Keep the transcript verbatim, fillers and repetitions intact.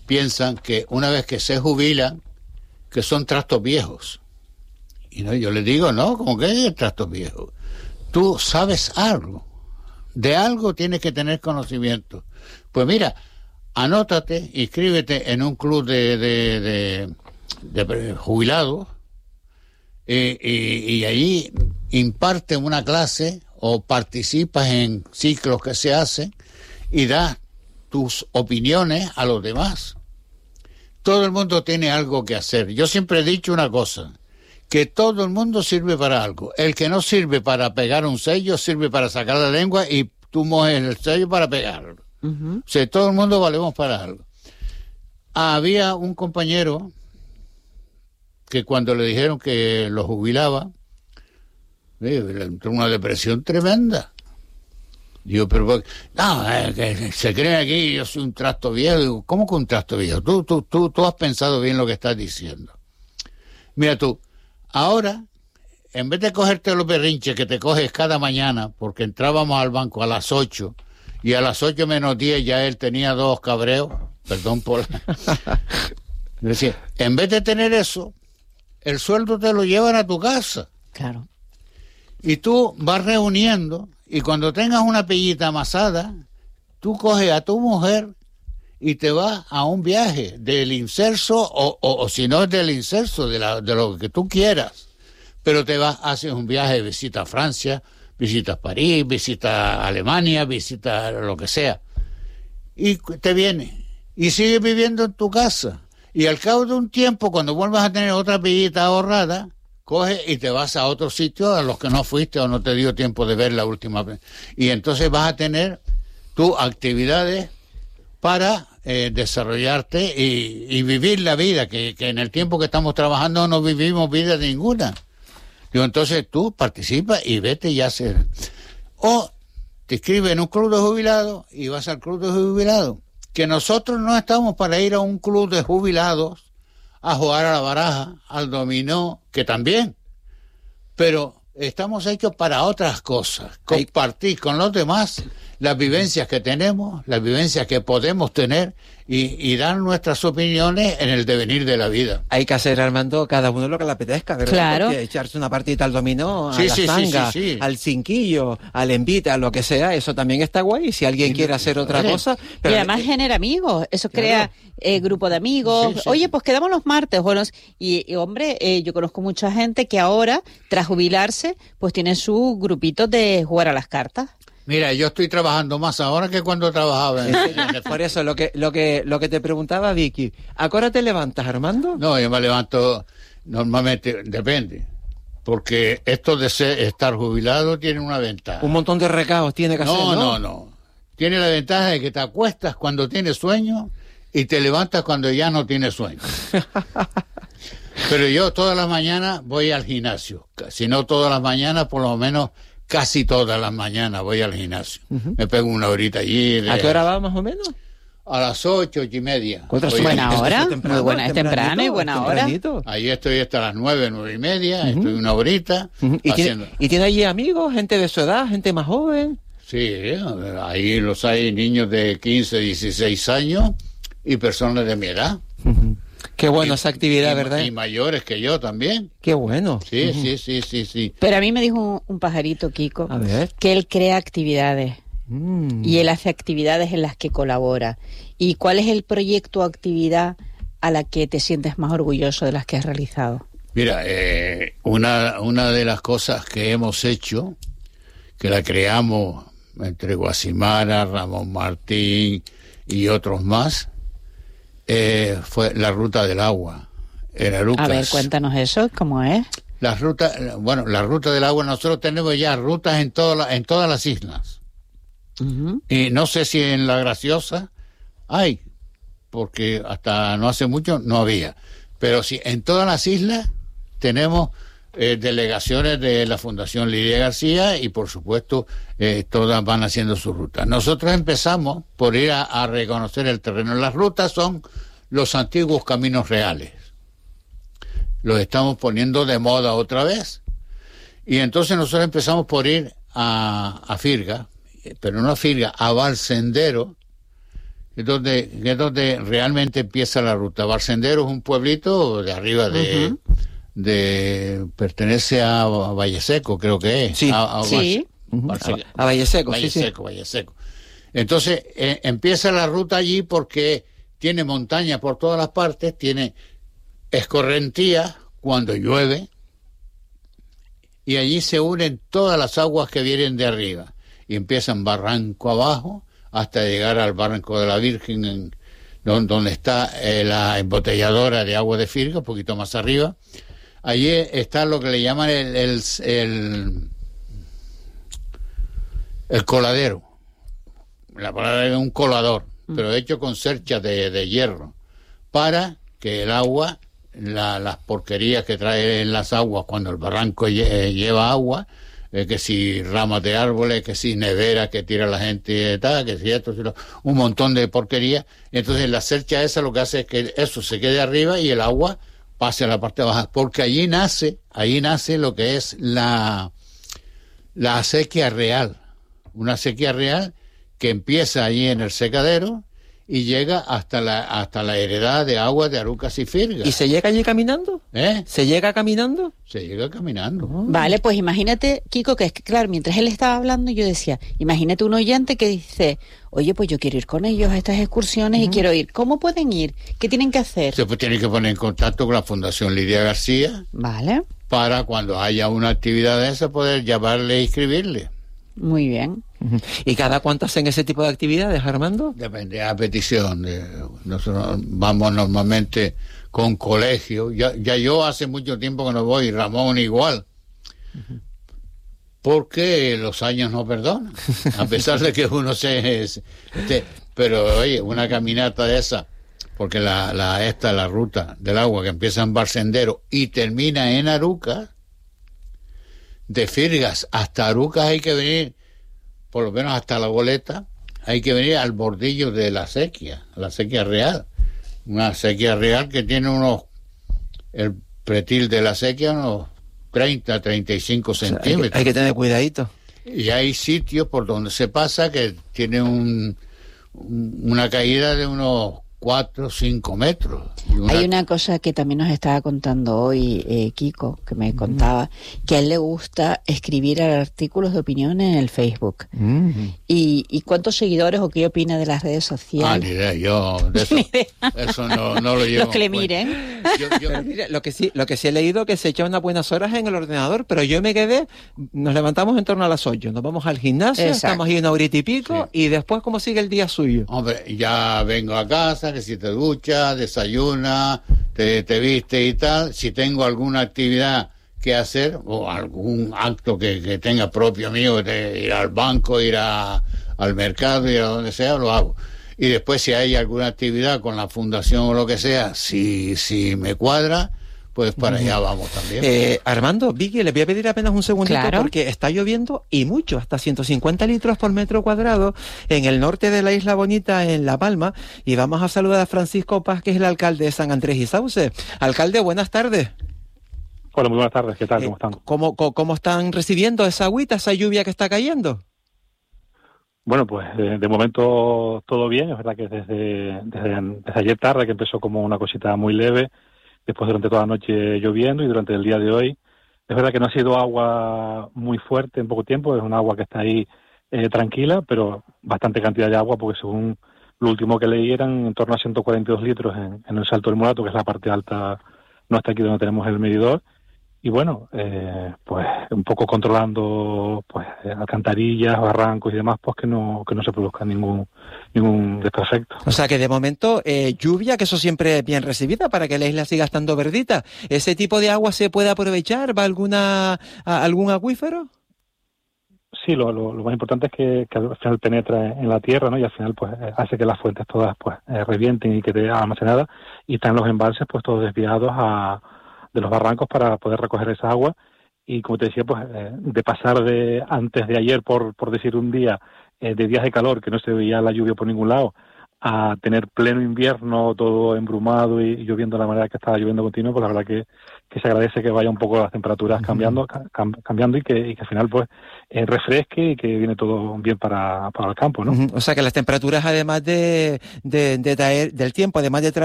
piensan que una vez que se jubilan, que son trastos viejos. Y no, yo les digo, no, como que hay trastos viejos. Tú sabes algo. De algo tienes que tener conocimiento. Pues mira, anótate, inscríbete en un club de, de, de, de jubilados eh, y, y ahí imparte una clase o participas en ciclos que se hacen y das tus opiniones a los demás. Todo el mundo tiene algo que hacer. Yo siempre he dicho una cosa, que todo el mundo sirve para algo. El que no sirve para pegar un sello, sirve para sacar la lengua y tú mojes el sello para pegarlo. Uh-huh. O sea, todo el mundo valemos para algo. Había un compañero que cuando le dijeron que lo jubilaba, eh, le entró una depresión tremenda. Digo, pero no, eh, que se creen aquí, yo soy un trasto viejo. Digo, ¿cómo que un trasto viejo? Tú, tú, tú, tú has pensado bien lo que estás diciendo. Mira tú, ahora, en vez de cogerte los berrinches que te coges cada mañana, porque entrábamos al banco a las ocho, y a las ocho menos diez ya él tenía dos cabreos, perdón por... Es decir, en vez de tener eso, el sueldo te lo llevan a tu casa. Claro. Y tú vas reuniendo, y cuando tengas una pellita amasada, tú coges a tu mujer y te vas a un viaje del inserso, o, o, o si no es del inserso, de, la, de lo que tú quieras. Pero te vas, haces un viaje, visitas Francia, visitas París, visitas Alemania, visitas lo que sea. Y te vienes. Y sigues viviendo en tu casa. Y al cabo de un tiempo, cuando vuelvas a tener otra pellita ahorrada, coges y te vas a otro sitio a los que no fuiste o no te dio tiempo de ver la última vez. Y entonces vas a tener tus actividades para eh, desarrollarte y, y vivir la vida, que, que en el tiempo que estamos trabajando no vivimos vida ninguna. Digo, entonces tú participas y vete y haces. O te inscribes en un club de jubilados y vas al club de jubilados. Que nosotros no estamos para ir a un club de jubilados a jugar a la baraja, al dominó, que también, pero estamos hechos para otras cosas, compartir con los demás las vivencias que tenemos, las vivencias que podemos tener y, y dar nuestras opiniones en el devenir de la vida. Hay que hacer, Armando, cada uno lo que le apetezca, ¿verdad? Claro. Porque echarse una partita al dominó, sí, a la sí, zanga, sí, sí, sí. al cinquillo, al envite, a lo que sea, eso también está guay. Si alguien quiere hacer otra sí. cosa... Pero y además eh, genera amigos, eso claro. crea eh, grupo de amigos. Sí, sí. Oye, pues quedamos los martes. Bueno, y, y hombre, eh, yo conozco mucha gente que ahora, tras jubilarse, pues tiene su grupito de jugar a las cartas. Mira, yo estoy trabajando más ahora que cuando trabajaba. En, en Por eso, lo que, lo que, lo que te preguntaba, Vicky, ¿a qué hora te levantas, Armando? No, yo me levanto, normalmente, depende, porque esto de ser, estar jubilado tiene una ventaja. Un montón de recados tiene que hacer, No, ¿no? no, no. Tiene la ventaja de que te acuestas cuando tienes sueño y te levantas cuando ya no tienes sueño. Pero yo todas las mañanas voy al gimnasio. Si no todas las mañanas, por lo menos casi todas las mañanas voy al gimnasio. Uh-huh. Me pego una horita allí. De, ¿A qué hora va más o menos? A las ocho, ocho y media. Buena hora, muy buena, es temprano y buena hora. Ahí estoy hasta las nueve, nueve y media, uh-huh. Estoy una horita. Uh-huh. ¿Y, haciendo... tiene, ¿Y tiene allí amigos, gente de su edad, gente más joven? Sí, ahí los hay niños de quince, dieciséis años y personas de mi edad. Uh-huh. Qué bueno y, esa actividad, y, ¿verdad? Y mayores que yo también. Qué bueno. Sí, uh-huh. sí, sí, sí, sí. Pero a mí me dijo un, un pajarito, Kiko, a ver. que él crea actividades. Mm. Y él hace actividades en las que colabora. ¿Y cuál es el proyecto o actividad a la que te sientes más orgulloso de las que has realizado? Mira, eh, una, una de las cosas que hemos hecho, que la creamos entre Guasimara, Ramón Martín y otros más, eh, fue la Ruta del Agua en Arucas. A ver, cuéntanos eso, ¿cómo es? La ruta, bueno, la Ruta del Agua, nosotros tenemos ya rutas en, todo la, en todas las islas. Uh-huh. Y no sé si en La Graciosa hay, porque hasta no hace mucho no había. Pero sí, en todas las islas tenemos eh, delegaciones de la Fundación Lidia García y, por supuesto, eh, todas van haciendo su ruta. Nosotros empezamos por ir a, a reconocer el terreno. Las rutas son los antiguos caminos reales. Los estamos poniendo de moda otra vez. Y entonces nosotros empezamos por ir a, a Firga, pero no a Firga, a Valsendero, es donde, es donde realmente empieza la ruta. Barcendero es un pueblito de arriba de, uh-huh. de pertenece a Valle Seco, creo que es. Sí, a, a, sí. Barce, uh-huh. a Valle Seco, Valle sí, Seco, sí. Valle Seco. Entonces eh, empieza la ruta allí porque tiene montaña por todas las partes, tiene escorrentía cuando llueve, y allí se unen todas las aguas que vienen de arriba y empiezan barranco abajo hasta llegar al barranco de la Virgen, en, donde está eh, la embotelladora de agua de Firga, un poquito más arriba. Allí está lo que le llaman el el, el, el coladero. La palabra es un colador, mm. pero hecho con cerchas de, de hierro, para que el agua, la, las porquerías que traen las aguas cuando el barranco lle, lleva agua, eh, que si ramas de árboles, que si nevera que tira la gente, tal, que si esto, si lo, un montón de porquería. Entonces la cercha esa lo que hace es que eso se quede arriba y el agua pase a la parte baja, porque allí nace, allí nace lo que es la, la acequia real, una acequia real que empieza allí en el secadero y llega hasta la hasta la heredad de agua de Arucas y Firga. ¿Y se llega allí caminando? ¿Eh? ¿Se llega caminando? Se llega caminando. Oh. Vale, pues imagínate, Kiko, que es que, claro, mientras él estaba hablando, yo decía, imagínate un oyente que dice, oye, pues yo quiero ir con ellos a estas excursiones uh-huh. y quiero ir. ¿Cómo pueden ir? ¿Qué tienen que hacer? Se pues, tiene que poner en contacto con la Fundación Lidia García. Vale. Para cuando haya una actividad de esa poder llamarle e inscribirle. Muy bien. ¿Y cada cuánto hacen ese tipo de actividades, Armando? Depende, a petición. De, nosotros vamos normalmente con colegio. Ya, ya yo hace mucho tiempo que no voy, Ramón igual. Uh-huh. Porque los años no perdonan. A pesar de que uno se... se pero oye, una caminata de esa, porque la, la esta, la ruta del agua que empieza en Barcendero y termina en Arucas, de Firgas hasta Arucas hay que venir, por lo menos hasta la Goleta, hay que venir al bordillo de la sequía, la sequía real. Una sequía real que tiene unos, el pretil de la sequía, unos treinta, treinta y cinco centímetros. O sea, hay, que, hay que tener cuidadito. Y hay sitios por donde se pasa que tiene un, un una caída de unos cuatro o cinco metros. Una... Hay una cosa que también nos estaba contando hoy eh, Kiko, que me contaba, mm. que a él le gusta escribir artículos de opinión en el Facebook. Mm. ¿Y, ¿Y cuántos seguidores o qué opina de las redes sociales? Ah, ni idea, yo de eso, eso no, no lo llevo. Los que le miren. Yo, yo... Pero mira, lo que sí, lo que sí he leído que se echa unas buenas horas en el ordenador, pero yo me quedé, nos levantamos en torno a las ocho, nos vamos al gimnasio, exacto. Estamos ahí una horita y pico, sí. Y después ¿cómo sigue el día suyo? Hombre, ya vengo a casa, que si te duchas, desayunas, te, te viste y tal. Si tengo alguna actividad que hacer o algún acto que, que tenga propio mío, de ir al banco, ir a, al mercado, ir a donde sea, lo hago. Y después si hay alguna actividad con la fundación o lo que sea, si, si me cuadra, pues para allá vamos también. Eh, Armando, Vicky, le voy a pedir apenas un segundito, claro. Porque está lloviendo y mucho, hasta ciento cincuenta litros por metro cuadrado en el norte de la Isla Bonita, en La Palma, y vamos a saludar a Francisco Paz, que es el alcalde de San Andrés y Sauce. Alcalde, buenas tardes. Hola, muy buenas tardes, ¿qué tal? ¿Cómo están? Eh, ¿cómo, cómo, ¿Cómo están recibiendo esa agüita, esa lluvia que está cayendo? Bueno, pues de, de momento todo bien, es verdad que desde, desde, desde ayer tarde, que empezó como una cosita muy leve, después durante toda la noche lloviendo y durante el día de hoy. Es verdad que no ha sido agua muy fuerte en poco tiempo, es un agua que está ahí eh, tranquila, pero bastante cantidad de agua, porque según lo último que leí eran en torno a ciento cuarenta y dos litros en, en el Salto del Mulato, que es la parte alta, no está aquí donde tenemos el medidor. Y bueno, eh, pues un poco controlando pues alcantarillas, barrancos y demás, pues que no que no se produzca ningún ningún desperfecto. O sea que de momento eh, lluvia, que eso siempre es bien recibida para que la isla siga estando verdita. ¿Ese tipo de agua se puede aprovechar? ¿Va alguna a algún acuífero? Sí, lo, lo, lo más importante es que, que al final penetra en la tierra, ¿no? Y al final pues hace que las fuentes todas pues eh, revienten y que quede almacenada, y están los embalses pues todos desviados a de los barrancos para poder recoger esa agua. Y como te decía, pues eh, de pasar de antes de ayer, por por decir un día, eh, de días de calor que no se veía la lluvia por ningún lado, a tener pleno invierno, todo embrumado y, y lloviendo de la manera que estaba lloviendo continuo, pues la verdad que, que se agradece que vaya un poco las temperaturas cambiando cam, cambiando y que, y que al final pues eh, refresque y que viene todo bien para, para el campo, ¿no? Uh-huh. O sea que las temperaturas, además de, de, de traer, del tiempo, además de traer